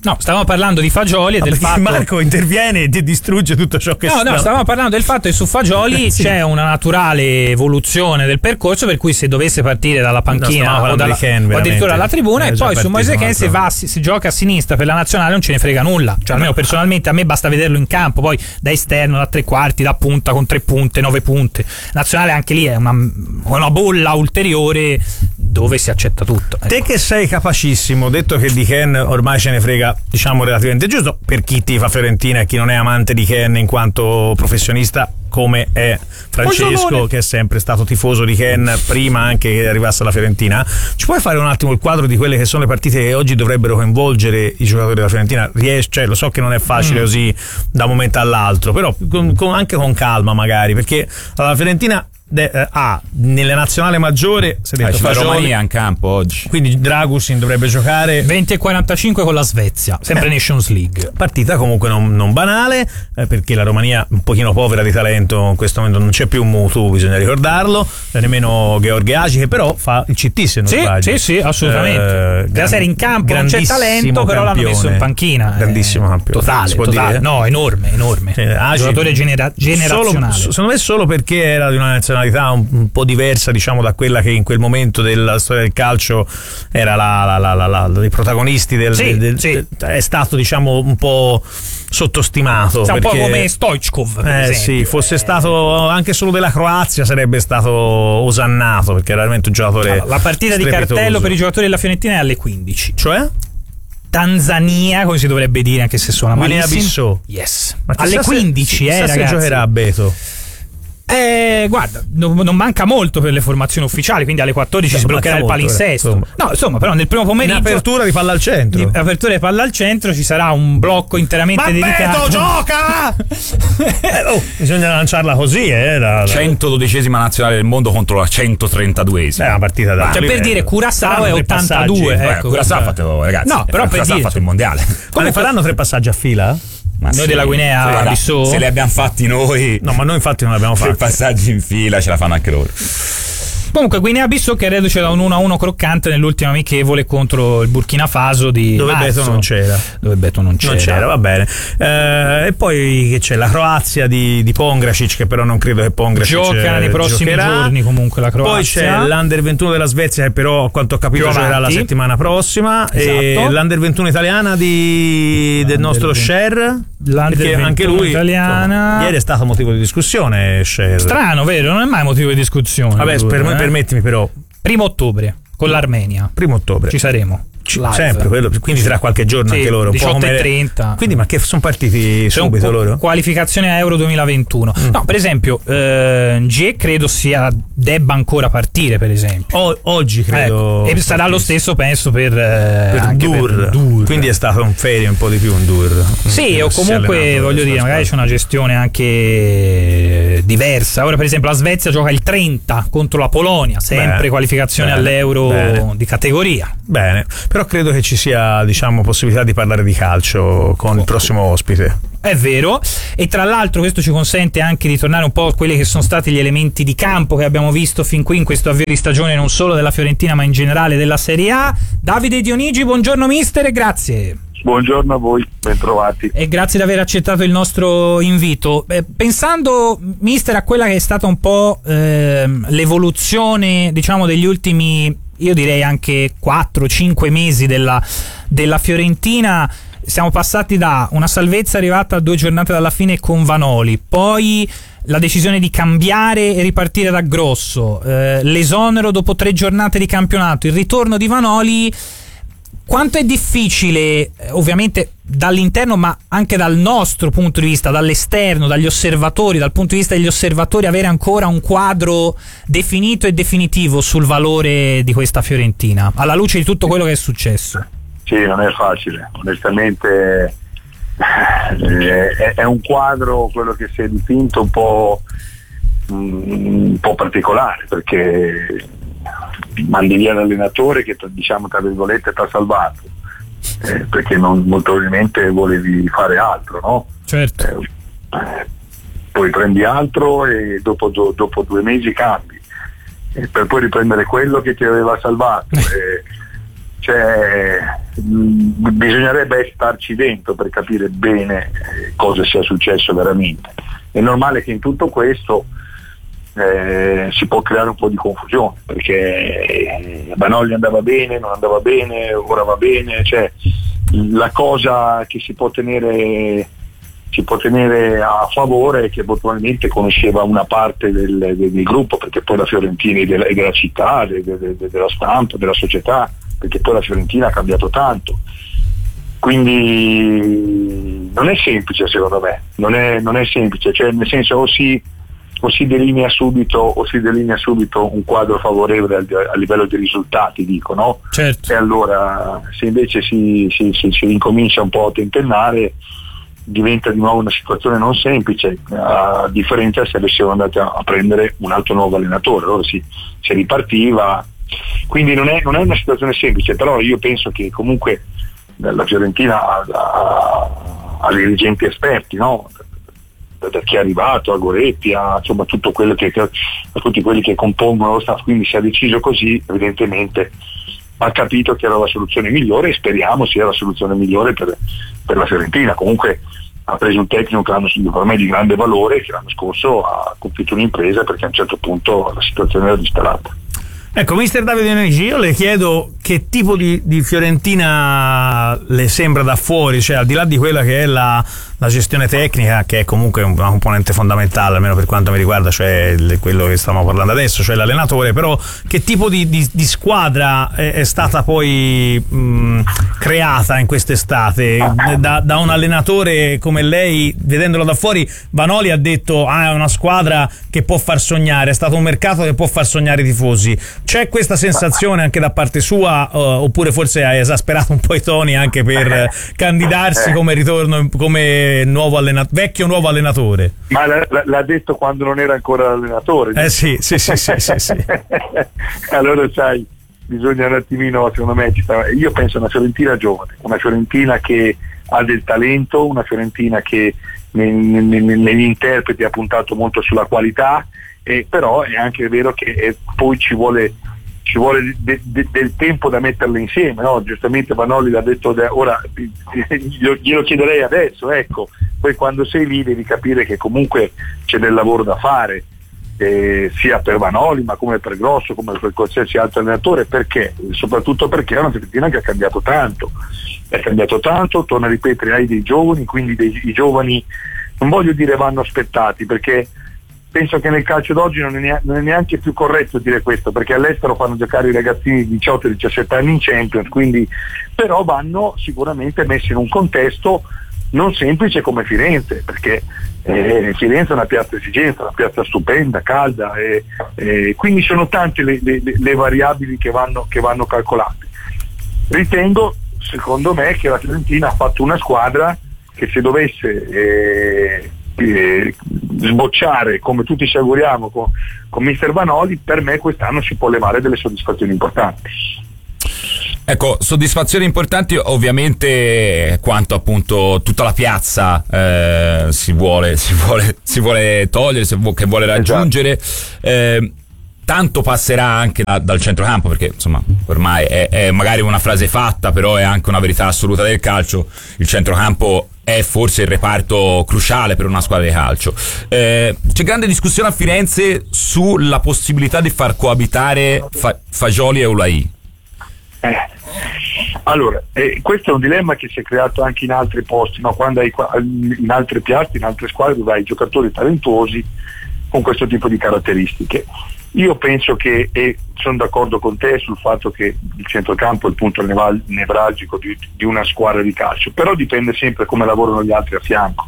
No, stavamo parlando di Fagioli e no, del fatto Marco interviene e distrugge tutto ciò che No, sta... no, stavamo parlando del fatto che su Fagioli sì. c'è una naturale evoluzione del percorso, per cui se dovesse partire dalla panchina no, o, dalla, Ken, o addirittura dalla tribuna, eh, e poi su Moise Ken se va si, si gioca a sinistra per la nazionale non ce ne frega nulla. Cioè, almeno personalmente a me basta vederlo in campo, poi da esterno, da tre quarti, da punta con tre punte, nove punte. Nazionale anche lì è una, una bolla ulteriore dove si accetta tutto. Ecco. Te che sei capacissimo, detto che di Ken ormai ce ne frega, diciamo, relativamente giusto, per chi tifa Fiorentina e chi non è amante di Ken in quanto professionista, come è Francesco, che è sempre stato tifoso di Ken prima anche che arrivasse alla Fiorentina. Ci puoi fare un attimo il quadro di quelle che sono le partite che oggi dovrebbero coinvolgere i giocatori della Fiorentina? Ries- cioè, lo so che non è facile mm. così da un momento all'altro, però con, con, anche con calma magari, perché la Fiorentina De, eh, ah, nelle nazionale maggiore si è detto eh, c'è la Romania in campo oggi, quindi Dragusin dovrebbe giocare venti e quarantacinque con la Svezia, sempre eh, Nations League, partita comunque non, non banale, eh, perché la Romania un pochino povera di talento in questo momento, non c'è più Mutu, bisogna ricordarlo, nemmeno Gheorghe Hagi, che però fa il C T se non sì, sbaglio. Sì, sì, assolutamente. Eh, della serie in campo non c'è talento, però campione, l'hanno messo in panchina. Grandissimo eh, campione. Totale, totale. No, enorme, enorme. Eh, Hagi, giocatore genera- generazionale. Solo, secondo me solo perché era di una nazionalità un, un po' diversa, diciamo, da quella che in quel momento della storia del calcio era la, la, la, la, la dei protagonisti del, sì, del, del sì. è stato, diciamo, un po' sottostimato, sì, perché, un po' come Stoichkov, per eh, esempio. sì, fosse stato anche solo della Croazia sarebbe stato osannato, perché era veramente un giocatore allora, la partita strepitoso. Di cartello per i giocatori della Fiorentina è alle quindici, cioè Tanzania, come si dovrebbe dire anche se suona malissimo. Guinea-Bissau. Yes. Ma alle quindici, se, eh, se ragazzi. giocherà a Beto. Eh, guarda, non, non manca molto per le formazioni ufficiali, quindi alle quattordici no, si bloccherà il palinsesto. Insomma. No, insomma, però nel primo pomeriggio. In apertura di palla al centro. In apertura di palla al centro ci sarà un blocco interamente Ma dedicato. Beto, gioca! eh, oh, bisogna lanciarla così, eh. La, la... centododicesima nazionale del mondo contro la centotrentaduesima. È una partita da. Cioè, per dire, Curaçao è ottantadue. Ecco, Curaçao ha fatto, ragazzi. No, però per dire, ha fatto il mondiale. Ma ne faranno tre passaggi a fila? Ma noi sì, della Guinea Bissau, se li abbiamo fatti noi, no, ma noi infatti non l'abbiamo fatti. Tre passaggi in fila ce la fanno anche loro. Comunque Guinea Bissau che è reduce da un uno a uno croccante nell'ultima amichevole contro il Burkina Faso di dove marzo. Beto non c'era. Dove Beto non c'era. Non c'era, va bene. Eh, e poi che c'è la Croazia di, di Pongracic, che però non credo che Pongracic gioca nei prossimi giocherà. giorni comunque la Croazia. Poi c'è l'Under ventuno della Svezia che però a quanto ho capito giocherà la settimana prossima. Esatto. E l'Under ventuno italiana di, del nostro Sher. Perché anche lui italiana. Insomma, ieri è stato motivo di discussione Sher. Strano, vero? Non è mai motivo di discussione. Vabbè, per me, eh? permettimi però. Primo ottobre con l'Armenia. Primo ottobre. Ci saremo. Live. Sempre quello, quindi tra qualche giorno sì, anche loro diciotto e trenta. Quindi ma che sono partiti subito loro? Qualificazione a Euro duemilaventuno. Mm. No, per esempio eh, G credo sia debba ancora partire, per esempio. O, oggi credo. Ecco. E sarà lo stesso penso per, eh, per, anche Dur. per Dur. Quindi è stato un ferie un po' di più un Dur. Sì, o comunque voglio dire, magari c'è una gestione anche diversa. Ora per esempio la Svezia gioca il trenta contro la Polonia, sempre bene, qualificazione bene, all'Euro bene. di categoria. Bene. Però credo che ci sia, diciamo, possibilità di parlare di calcio con il prossimo ospite. È vero, e tra l'altro questo ci consente anche di tornare un po' a quelli che sono stati gli elementi di campo che abbiamo visto fin qui in questo avvio di stagione, non solo della Fiorentina ma in generale della Serie A. Davide Dionigi, buongiorno mister e grazie. Buongiorno a voi, bentrovati. E grazie di aver accettato il nostro invito. Eh, pensando, mister, a quella che è stata un po' eh, l'evoluzione, diciamo, degli ultimi, io direi anche quattro cinque mesi della, della Fiorentina, siamo passati da una salvezza arrivata a due giornate dalla fine con Vanoli, poi la decisione di cambiare e ripartire da Grosso, eh, l'esonero dopo tre giornate di campionato, il ritorno di Vanoli. Quanto è difficile, ovviamente dall'interno ma anche dal nostro punto di vista, dall'esterno, dagli osservatori, dal punto di vista degli osservatori, avere ancora un quadro definito e definitivo sul valore di questa Fiorentina, alla luce di tutto quello che è successo? Sì, non è facile, onestamente è, è un quadro, quello che si è dipinto, un po', un po' particolare, perché mandi via l'allenatore che, diciamo, tra virgolette ti ha salvato, eh, perché non, molto probabilmente volevi fare altro, no? Certo. Eh, poi prendi altro e dopo, do, dopo due mesi cambi, eh, per poi riprendere quello che ti aveva salvato. Eh, cioè, mh, bisognerebbe starci dentro per capire bene eh, cosa sia successo veramente. È normale che in tutto questo eh, si può creare un po' di confusione, perché eh, Vanoli andava bene, non andava bene, ora va bene, cioè la cosa che si può tenere si può tenere a favore è che probabilmente conosceva una parte del, del, del gruppo, perché poi la Fiorentina è della, è della città, de, de, de, della stampa, della società, perché poi la Fiorentina ha cambiato tanto, quindi non è semplice, secondo me, non è, non è semplice, cioè nel senso o si, o si delinea subito o si delinea subito un quadro favorevole a, a livello di risultati, dico, no? Certo. E allora se invece si, si, si, si incomincia un po' a tentennare, diventa di nuovo una situazione non semplice, a differenza se avessero andati a, a prendere un altro nuovo allenatore, allora si, si ripartiva, quindi non è, non è una situazione semplice, però io penso che comunque la Fiorentina ha, ha, ha dirigenti esperti, no? da, da chi è arrivato a Goretti a, insomma, tutto quello che, a tutti quelli che compongono lo staff, quindi si è deciso così, evidentemente ha capito che era la soluzione migliore e speriamo sia la soluzione migliore per, per la Fiorentina. Comunque ha preso un tecnico che l'anno, per me di grande valore, che l'anno scorso ha compiuto un'impresa, perché a un certo punto la situazione era disperata. Ecco, mister Davide Nenici, io le chiedo che tipo di, di Fiorentina le sembra da fuori, cioè al di là di quella che è la, la gestione tecnica, che è comunque una componente fondamentale, almeno per quanto mi riguarda, cioè le, quello che stiamo parlando adesso, cioè l'allenatore, però che tipo di, di, di squadra è, è stata poi mh, creata in quest'estate da, da un allenatore come lei? Vedendolo da fuori, Vanoli ha detto ah, è una squadra che può far sognare, è stato un mercato che può far sognare i tifosi. C'è questa sensazione anche da parte sua, uh, oppure forse ha esasperato un po' i toni anche per eh, candidarsi come ritorno, come nuovo allenato, vecchio nuovo allenatore? Ma l- l- l'ha detto quando non era ancora allenatore. Eh sì, sì, sì, sì, sì, sì. Allora sai, bisogna un attimino, secondo me, io penso a una Fiorentina giovane, una Fiorentina che ha del talento, una Fiorentina che negli interpreti ha puntato molto sulla qualità, e però è anche vero che eh, poi ci vuole ci vuole de, de, del tempo da metterle insieme, no? Giustamente Vanoli l'ha detto, de, ora glielo, glielo chiederei adesso, ecco, poi quando sei lì devi capire che comunque c'è del lavoro da fare, eh, sia per Vanoli ma come per Grosso, come per qualsiasi altro allenatore, perché? Soprattutto perché è una Fiorentina che ha cambiato tanto, è cambiato tanto, torno a ripetere, hai dei giovani, quindi dei, i giovani non voglio dire vanno aspettati, perché penso che nel calcio d'oggi non è, neanche, non è neanche più corretto dire questo, perché all'estero fanno giocare i ragazzini di diciotto diciassette anni in Champions, quindi però vanno sicuramente messi in un contesto non semplice come Firenze, perché eh, Firenze è una piazza esigenza, una piazza stupenda, calda, e, e quindi sono tante le, le, le variabili che vanno, che vanno calcolate. Ritengo, secondo me, che la Fiorentina ha fatto una squadra che se dovesse eh, Eh, sbocciare come tutti ci auguriamo con, con mister Vanoli, per me quest'anno si può levare delle soddisfazioni importanti. Ecco, soddisfazioni importanti ovviamente quanto appunto tutta la piazza eh, si vuole si vuole si vuole togliere, si vuole, che vuole raggiungere. Esatto. Eh, tanto passerà anche da, dal centrocampo, perché insomma ormai è, è magari una frase fatta, però è anche una verità assoluta del calcio. Il centrocampo è forse il reparto cruciale per una squadra di calcio. Eh, c'è grande discussione a Firenze sulla possibilità di far coabitare Fa- Fagioli e Ulai. Eh. Allora, eh, questo è un dilemma che si è creato anche in altri posti, no? Quando hai in altre piazze, in altre squadre dove hai giocatori talentuosi con questo tipo di caratteristiche. Io penso che, e sono d'accordo con te sul fatto che il centrocampo è il punto nevralgico di, di una squadra di calcio, però dipende sempre come lavorano gli altri a fianco,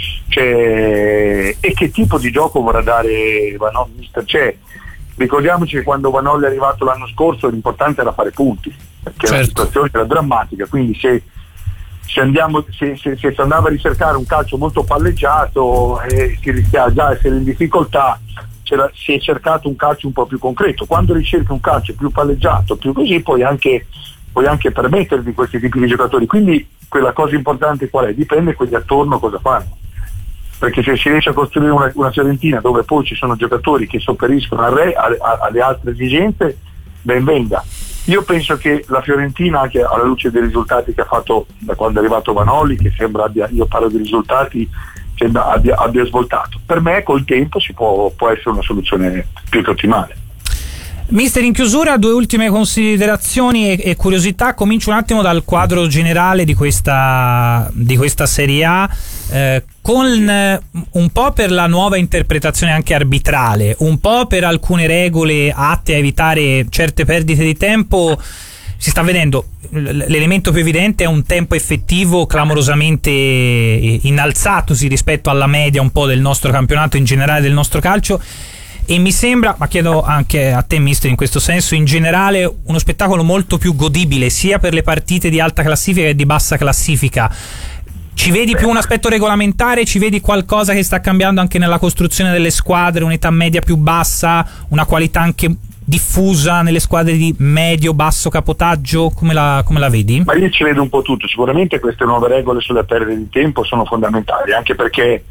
cioè, e che tipo di gioco vorrà dare Vanoli, mister. Cioè, ricordiamoci che quando Vanoli è arrivato l'anno scorso l'importante era fare punti, perché certo, la situazione era drammatica, quindi se, se, andiamo, se, se, se si andava a ricercare un calcio molto palleggiato e si rischiava già essere in difficoltà, si è cercato un calcio un po' più concreto. Quando ricerchi un calcio più palleggiato, più così, puoi anche, puoi anche permetterti questi tipi di giocatori. Quindi quella cosa importante qual è? Dipende quelli attorno cosa fanno, perché se si riesce a costruire una, una Fiorentina dove poi ci sono giocatori che sopperiscono al re, a, a, alle altre esigenze, ben venga. io penso che la Fiorentina, anche alla luce dei risultati che ha fatto da quando è arrivato Vanoli, che sembra abbia, io parlo di risultati, sembra abbia, abbia svoltato. Per me col tempo si può, può essere una soluzione più che ottimale. Mister, in chiusura due ultime considerazioni e, e curiosità. Comincio un attimo dal quadro generale di questa, di questa Serie A, eh, con eh, un po' per la nuova interpretazione anche arbitrale, un po' per alcune regole atte a evitare certe perdite di tempo. Si sta vedendo, l'elemento più evidente è un tempo effettivo clamorosamente innalzatosi rispetto alla media un po' del nostro campionato, in generale del nostro calcio. E mi sembra, ma chiedo anche a te mister in questo senso, in generale uno spettacolo molto più godibile sia per le partite di alta classifica che di bassa classifica. Ci vedi più un aspetto regolamentare, ci vedi qualcosa che sta cambiando anche nella costruzione delle squadre, un'età media più bassa, una qualità anche diffusa nelle squadre di medio-basso capotaggio? Come la, come la vedi? Ma io ci vedo un po' tutto. Sicuramente queste nuove regole sulle perdite di tempo sono fondamentali, anche perché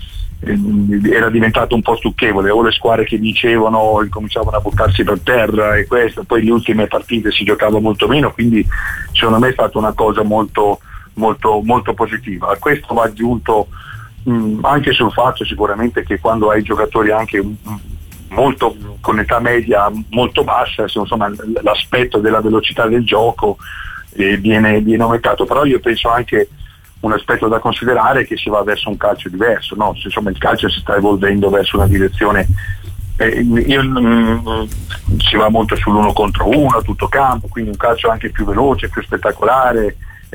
era diventato un po' stucchevole, o le squadre che vincevano incominciavano a buttarsi per terra e questo, poi le ultime partite si giocava molto meno, quindi secondo me è stata una cosa molto molto molto positiva. A questo va aggiunto mh, anche sul fatto sicuramente che quando hai giocatori anche mh, molto con età media molto bassa, insomma l'aspetto della velocità del gioco eh, viene, viene aumentato, però io penso anche un aspetto da considerare è che si va verso un calcio diverso, no? Insomma il calcio si sta evolvendo verso una direzione, eh, io, mh, si va molto sull'uno contro uno, a tutto campo, quindi un calcio anche più veloce, più spettacolare,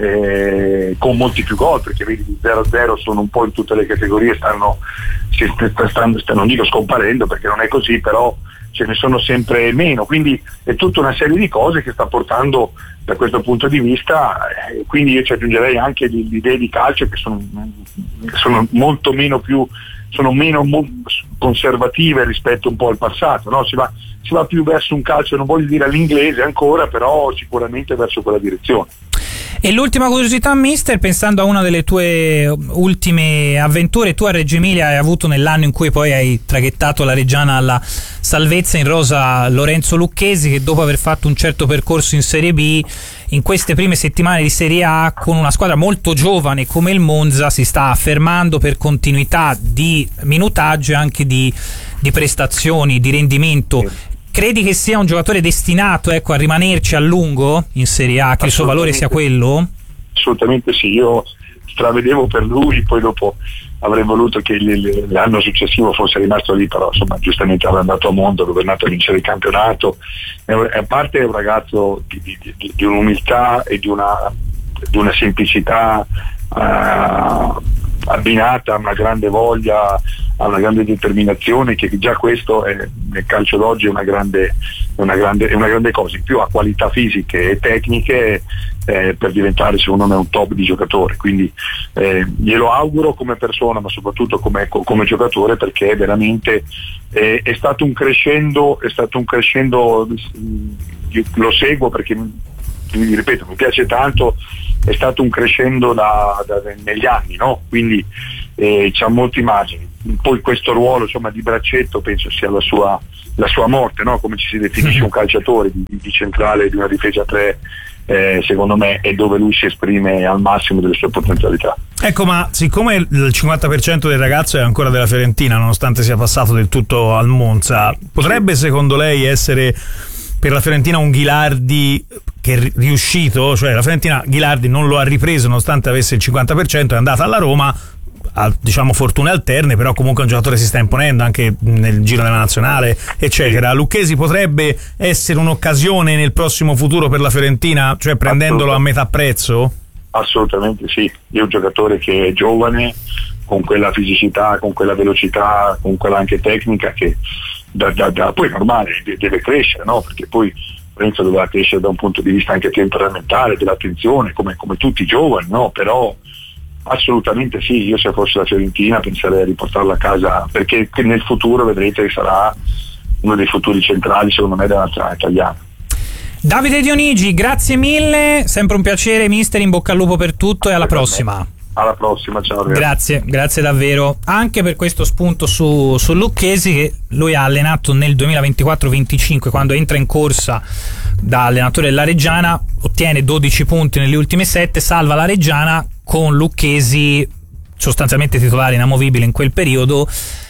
eh, con molti più gol, perché vedi gli zero a zero sono un po' in tutte le categorie, stanno, si, stanno, stanno non dico scomparendo perché non è così, però ce ne sono sempre meno, quindi è tutta una serie di cose che sta portando da questo punto di vista, eh, quindi io ci aggiungerei anche le idee di calcio che sono, sono molto meno più sono meno mo- conservative rispetto un po' al passato, no? Si va, si va più verso un calcio, non voglio dire all'inglese ancora, però sicuramente verso quella direzione. E l'ultima curiosità, mister, pensando a una delle tue ultime avventure, tu a Reggio Emilia hai avuto, nell'anno in cui poi hai traghettato la Reggiana alla salvezza, in rosa Lorenzo Lucchesi, che dopo aver fatto un certo percorso in Serie B, in queste prime settimane di Serie A, con una squadra molto giovane come il Monza, si sta affermando per continuità di minutaggio e anche di, di prestazioni, di rendimento. Credi che sia un giocatore destinato, ecco, a rimanerci a lungo in Serie A, che il suo valore sia quello? Assolutamente sì, io stravedevo per lui, poi dopo avrei voluto che l'anno successivo fosse rimasto lì, però insomma giustamente era andato a Mondo, dove è andato a vincere il campionato. E a parte è un ragazzo di, di, di un'umiltà e di una, di una semplicità uh, abbinata a una grande voglia, a una grande determinazione, che già questo è, nel calcio d'oggi è una grande, una grande, è una grande cosa. In più ha qualità fisiche e tecniche eh, per diventare secondo me un top di giocatore, quindi eh, glielo auguro come persona, ma soprattutto come, come giocatore, perché veramente eh, è stato un crescendo, è stato un crescendo, io lo seguo perché mi ripeto, mi piace tanto, è stato un crescendo da, da, negli anni, no? Quindi eh, c'ha molti margini. Poi questo ruolo, insomma, di braccetto penso sia la sua, la sua morte, no? Come ci si definisce un calciatore di, di centrale di una difesa tre, eh, secondo me è dove lui si esprime al massimo delle sue potenzialità. Ecco, ma siccome il cinquanta per cento del ragazzo è ancora della Fiorentina, nonostante sia passato del tutto al Monza, potrebbe secondo lei essere per la Fiorentina un Ghilardi che è riuscito, cioè la Fiorentina Ghilardi non lo ha ripreso nonostante avesse il cinquanta per cento, è andata alla Roma, ha, diciamo, fortune alterne, però comunque un giocatore si sta imponendo anche nel giro della nazionale, eccetera. Lucchesi potrebbe essere un'occasione nel prossimo futuro per la Fiorentina, cioè prendendolo a metà prezzo? Assolutamente sì, è un giocatore che è giovane, con quella fisicità, con quella velocità, con quella anche tecnica che da, da, da, poi è normale, deve crescere, no? Perché poi Renzo doveva crescere da un punto di vista anche temperamentale, dell'attenzione, come, come tutti i giovani, no? Però assolutamente sì, io se fossi la Fiorentina penserei a riportarlo a casa, perché nel futuro vedrete che sarà uno dei futuri centrali secondo me della nazionale italiana. Davide Dionigi, grazie mille, sempre un piacere mister, in bocca al lupo per tutto e alla prossima. Alla prossima, ciao ragazzi. Grazie, grazie davvero. Anche per questo spunto su, su Lucchesi, che lui ha allenato nel duemilaventiquattro venticinque, quando entra in corsa da allenatore della Reggiana, ottiene dodici punti nelle ultime sette, salva la Reggiana con Lucchesi sostanzialmente titolare inamovibile in quel periodo,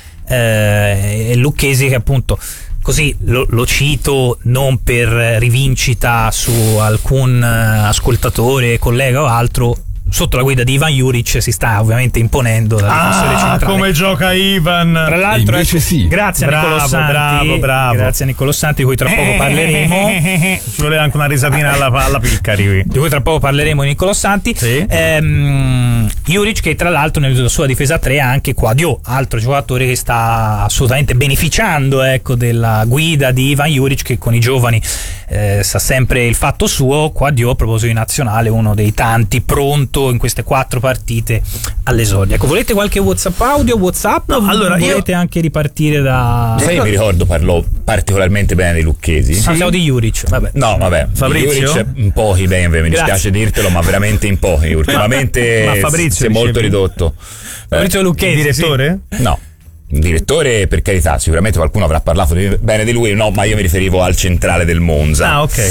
eh, e Lucchesi che appunto, così lo, lo cito non per rivincita su alcun ascoltatore, collega o altro, sotto la guida di Ivan Juric si sta ovviamente imponendo da difensore ah, centrale. Come gioca Ivan. Tra l'altro, invece ecco, sì. Grazie a bravo, Niccolò Santi. Bravo, bravo. Grazie a Niccolò Santi, di cui tra poco parleremo. Ci voleva anche una risatina alla, alla Piccari. Di cui tra poco parleremo di Niccolò Santi. Sì. Ehm, Juric, che tra l'altro nella sua difesa tre ha anche Quadio, altro giocatore che sta assolutamente beneficiando, ecco, della guida di Ivan Juric, che con i giovani eh, sa sempre il fatto suo. Quadio, a proposito di nazionale, uno dei tanti pronto in queste quattro partite all'esordio. Ecco, volete qualche WhatsApp audio, WhatsApp? No, o allora volete io... anche ripartire da... Sai, io mi ricordo parlò particolarmente bene di Lucchesi. Sì. Parliamo di Juric, vabbè. No, vabbè. Fabrizio? Juric in pochi, beh, mi dispiace dirtelo, ma veramente in pochi. Ultimamente ma Fabrizio si è molto ridotto. Fabrizio Lucchesi, il direttore? Sì. No. Il direttore, per carità, sicuramente qualcuno avrà parlato di, bene di lui, no, ma io mi riferivo al centrale del Monza. Ah, ok.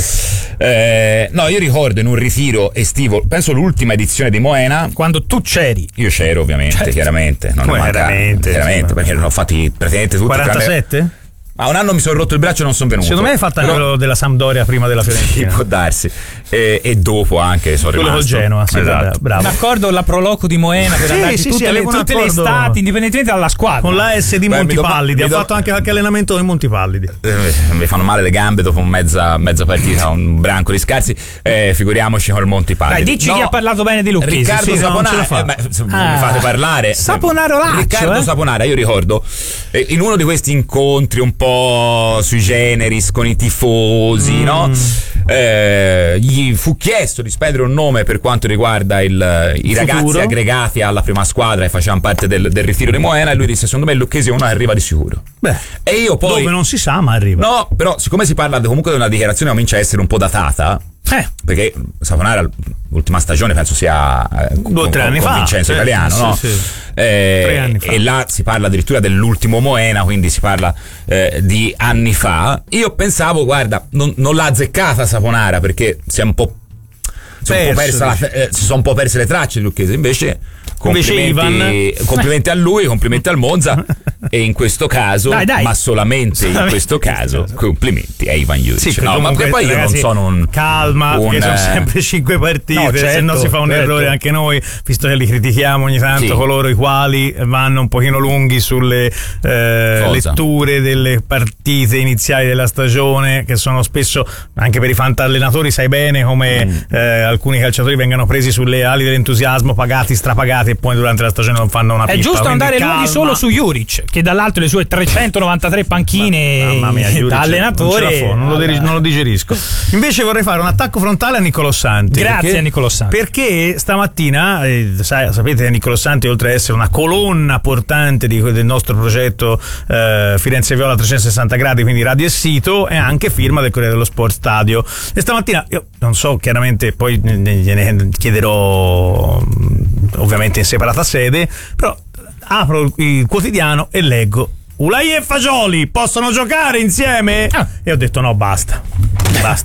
Eh, no, io ricordo in un ritiro estivo, penso l'ultima edizione di Moena, quando tu c'eri. Io c'ero, ovviamente, certo. chiaramente. Non Come manca, veramente? chiaramente, perché l'ho fatti praticamente tutti. quarantasette? Ma un anno mi sono rotto il braccio e non sono venuto. Secondo me è fatta però... quello della Sampdoria prima della Fiorentina. Può darsi. E, e dopo anche sono quello rimasto. Quello col Genoa, sì, esatto. bravo. D'accordo, la Proloco di Moena per sì, andare sì, tutte, sì, le, tutte le estate, indipendentemente dalla squadra. Con l'A S di Beh, Montipallidi, do... ha do... fatto anche qualche allenamento in Montipallidi. Eh, mi fanno male le gambe dopo mezza, mezza partita, un branco di scarsi. Eh, figuriamoci col Montipallidi. Dai, dici no, chi ha parlato bene di Lucchesi. Riccardo sì, Saponara. fa. Eh, beh, ah, mi fate parlare. Saponaro Laccio, Riccardo eh? Saponara, io ricordo eh, in uno di questi incontri un po' sui generis con i tifosi, mm. no? Eh, gli fu chiesto di spendere un nome per quanto riguarda il, i Futuro. ragazzi aggregati alla prima squadra e facevano parte del, del ritiro di Moena, e lui disse: secondo me Lucchesi è uno che arriva di sicuro. Beh, e io poi dove non si sa, ma arriva. No, però siccome si parla comunque di una dichiarazione che comincia a essere un po' datata, eh. perché Saponara l'ultima stagione penso sia eh, due o tre anni con fa Vincenzo sì, Italiano, sì, no? Sì, sì. Eh, tre anni fa. E là si parla addirittura dell'ultimo Moena, quindi si parla eh, di anni fa. Io pensavo, guarda, non, non l'ha azzeccata Saponara, perché si è un po' si, è un po persa la, eh, si sono un po' perse le tracce di Lucchesi. Invece complimenti, complimenti a lui, complimenti al Monza, e in questo caso, dai, dai. ma solamente in questo caso, complimenti a Ivan Juric. Sì, no, ma poi io ragazzi, non sono un calma, un, che sono sempre cinque partite, no, certo, se no si fa un certo. errore anche noi, visto che li critichiamo ogni tanto, sì. coloro i quali vanno un pochino lunghi sulle eh, letture delle partite iniziali della stagione, che sono spesso, anche per i fantallenatori sai bene come mm. eh, alcuni calciatori vengano presi sulle ali dell'entusiasmo, pagati, strapagati, e poi durante la stagione non fanno una pippa. È giusto andare calma. lunghi solo su Juric, che dall'altro le sue trecentonovantatré panchine ma, mia, Juric, da allenatore non, non, lo diri- non lo digerisco. Invece vorrei fare un attacco frontale a Niccolò Santi. Grazie perché, a Niccolò Santi. Perché stamattina, eh, sai, sapete, Niccolò Santi, oltre ad essere una colonna portante di, del nostro progetto eh, Firenze Viola trecentosessanta gradi, quindi radio e sito, è anche firma del Corriere dello Sport Stadio. E stamattina, io non so, chiaramente poi gliene chiederò ovviamente in separata sede, però apro il quotidiano e leggo: Ulai e Fagioli possono giocare insieme? Ah. E ho detto no, basta, basta.